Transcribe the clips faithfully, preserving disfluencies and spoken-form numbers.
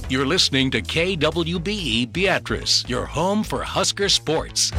You're listening to K W B E Beatrice, your home for Husker sports.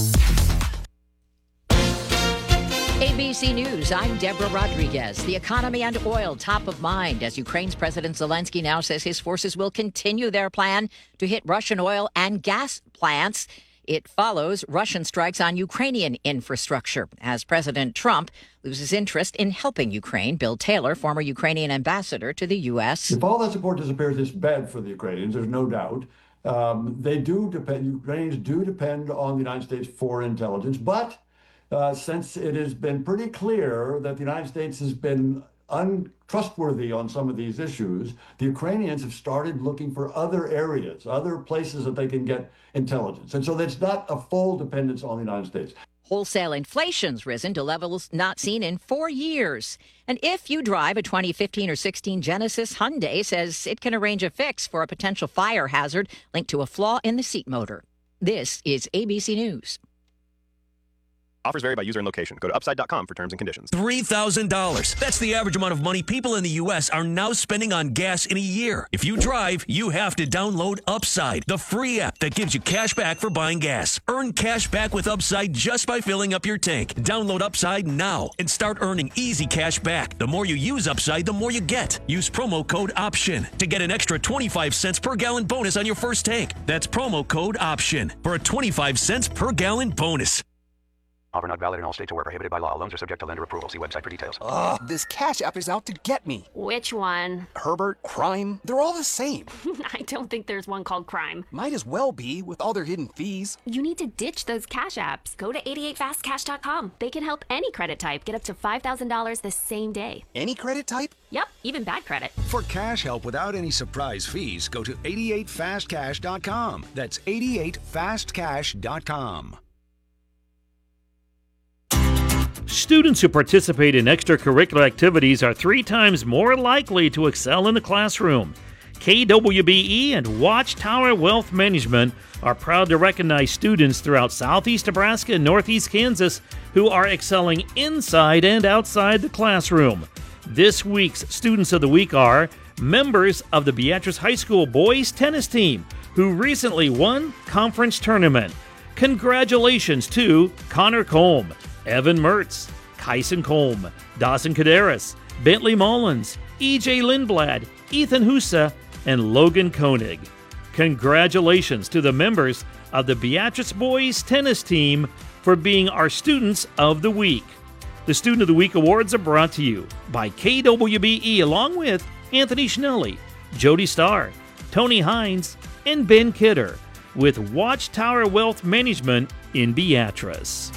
A B C News, I'm Deborah Rodriguez. The economy and oil top of mind as Ukraine's President Zelensky now says his forces will continue their plan to hit Russian oil and gas plants. It follows Russian strikes on Ukrainian infrastructure as President Trump loses interest in helping Ukraine. Bill Taylor, former Ukrainian ambassador to the U S. If all that support disappears, it's bad for the Ukrainians, there's no doubt. Um, they do depend, Ukrainians do depend on the United States for intelligence, but Uh, since it has been pretty clear that the United States has been untrustworthy on some of these issues, the Ukrainians have started looking for other areas, other places that they can get intelligence. And so it's not a full dependence on the United States. Wholesale inflation's risen to levels not seen in four years. And if you drive a twenty fifteen or sixteen Genesis, Hyundai says it can arrange a fix for a potential fire hazard linked to a flaw in the seat motor. This is A B C News. Offers vary by user and location. Go to upside dot com for terms and conditions. three thousand dollars. That's the average amount of money people in the U S are now spending on gas in a year. If you drive, you have to download Upside, the free app that gives you cash back for buying gas. Earn cash back with Upside just by filling up your tank. Download Upside now and start earning easy cash back. The more you use Upside, the more you get. Use promo code OPTION to get an extra twenty-five cents per gallon bonus on your first tank. That's promo code OPTION for a twenty-five cents per gallon bonus. Offer not valid in all states or where prohibited by law. Loans are subject to lender approval. See website for details. Ugh, this Cash App is out to get me. Which one? Herbert, Crime, they're all the same. I don't think there's one called Crime. Might as well be with all their hidden fees. You need to ditch those Cash Apps. Go to eighty-eight fast cash dot com. They can help any credit type get up to five thousand dollars the same day. Any credit type? Yep, even bad credit. For cash help without any surprise fees, go to eighty-eight fast cash dot com. That's eighty-eight fast cash dot com. Students who participate in extracurricular activities are three times more likely to excel in the classroom. K W B E and Watchtower Wealth Management are proud to recognize students throughout southeast Nebraska and northeast Kansas who are excelling inside and outside the classroom. This week's Students of the Week are members of the Beatrice High School boys tennis team who recently won conference tournament. Congratulations to Connor Colm, Evan Mertz, Kyson Colm, Dawson Kaderis, Bentley Mullins, E J Lindblad, Ethan Husa, and Logan Koenig. Congratulations to the members of the Beatrice Boys Tennis Team for being our Students of the Week. The Student of the Week Awards are brought to you by K W B E along with Anthony Schnelly, Jody Starr, Tony Hines, and Ben Kidder with Watchtower Wealth Management in Beatrice.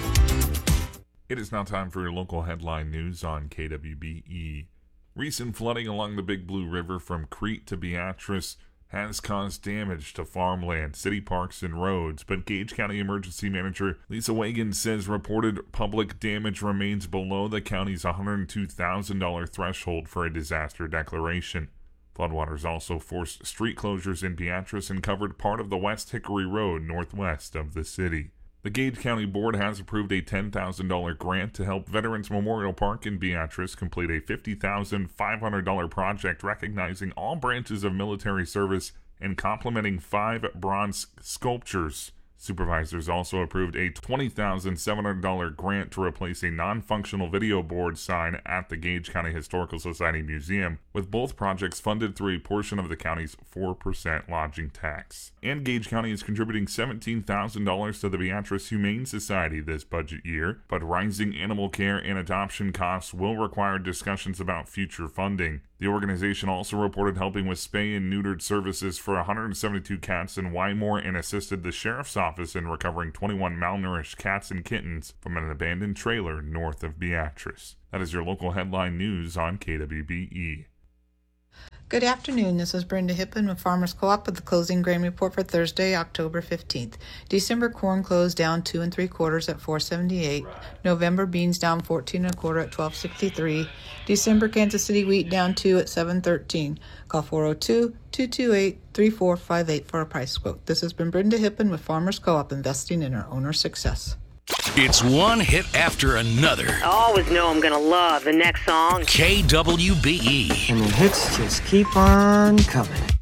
It is now time for your local headline news on K W B E. Recent flooding along the Big Blue River from Crete to Beatrice has caused damage to farmland, city parks, and roads, but Gage County Emergency Manager Lisa Wagan says reported public damage remains below the county's one hundred two thousand dollars threshold for a disaster declaration. Floodwaters also forced street closures in Beatrice and covered part of the West Hickory Road northwest of the city. The Gage County Board has approved a ten thousand dollars grant to help Veterans Memorial Park in Beatrice complete a fifty thousand five hundred dollars project recognizing all branches of military service and complementing five bronze sculptures. Supervisors also approved a twenty thousand seven hundred dollars grant to replace a non-functional video board sign at the Gage County Historical Society Museum, with both projects funded through a portion of the county's four percent lodging tax. And Gage County is contributing seventeen thousand dollars to the Beatrice Humane Society this budget year, but rising animal care and adoption costs will require discussions about future funding. The organization also reported helping with spay and neutered services for one hundred seventy-two cats in Wymore and assisted the sheriff's office in recovering twenty-one malnourished cats and kittens from an abandoned trailer north of Beatrice. That is your local headline news on K W B E. Good afternoon. This is Brenda Hippen with Farmers Co-op with the closing grain report for Thursday, October fifteenth. December corn closed down two and three quarters at four seventy-eight. November beans down fourteen and a quarter at twelve sixty-three. December Kansas City wheat down two at seven thirteen. Call four oh two, two two eight, three four five eight for a price quote. This has been Brenda Hippen with Farmers Co-op, investing in our owner's success. It's one hit after another. I always know I'm gonna love the next song. K W B E. And the hits just keep on coming.